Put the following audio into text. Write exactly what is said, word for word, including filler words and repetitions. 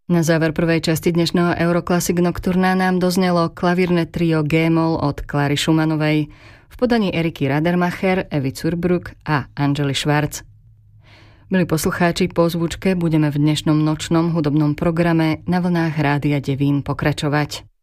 Na záver prvej časti dnešného Euroclassic Nocturna nám doznelo klavírne trio G-moll od Klary Schumannovej v podaní Eriky Radermacher, Evy Zurbrugg a Angely Schwarz. Milí poslucháči, po zvučke budeme v dnešnom nočnom hudobnom programe na vlnách Rádia Devín pokračovať.